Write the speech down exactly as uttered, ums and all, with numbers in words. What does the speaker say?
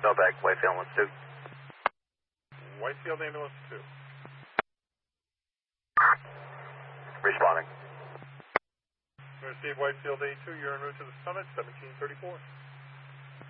Go back, Whitefield Ambulance two. Whitefield Ambulance two. Responding. Receive Whitefield A two, you're en route to the summit, seventeen thirty-four.